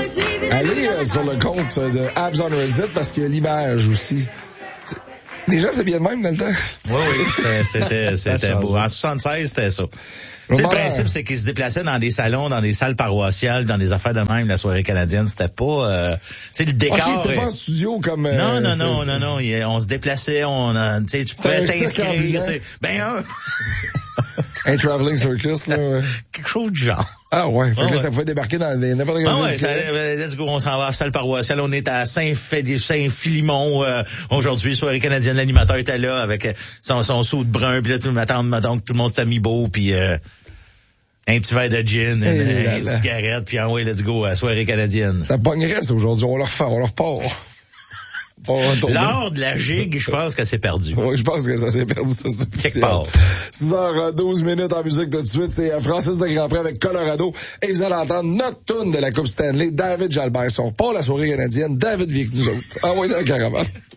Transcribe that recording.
Allez sur le compte de Abs on Reddit parce qu'il y a l'image aussi. Les gens s'habillaient de même dans le temps. Oui, c'était beau. En 76, c'était ça. Tu sais, le principe, c'est qu'ils se déplaçaient dans des salons, dans des salles paroissiales, dans des affaires de même, la soirée canadienne. C'était pas, tu sais, le décor. Okay, c'était pas en studio comme, Non. On se déplaçait, tu sais, tu pouvais t'inscrire, tu sais. Un traveling circus, là. Quelque chose du genre. Ah ouais. Fait que là, ça pouvait débarquer dans n'importe quel let's go, on s'en va à la salle paroissiale. On est à Saint-Philimon, aujourd'hui, soirée canadienne. L'animateur était là avec son saut de brun, puis là, tout le monde s'est mis beau, puis un petit verre de gin, une cigarette, puis ouais, let's go, à la soirée canadienne. Ça pognerait, ça, aujourd'hui. On leur repart. L'art de la gigue, je pense que c'est perdu. Oui, je pense que ça s'est perdu, ça, c'est quelque part. 6h12 en musique tout de suite. C'est Francis de Grandpré avec Colorado. Et vous allez entendre notre tune de la Coupe Stanley, David Jalbert. Si on repart la soirée canadienne, David vit avec nous autres. Ah oui, dans la caravane.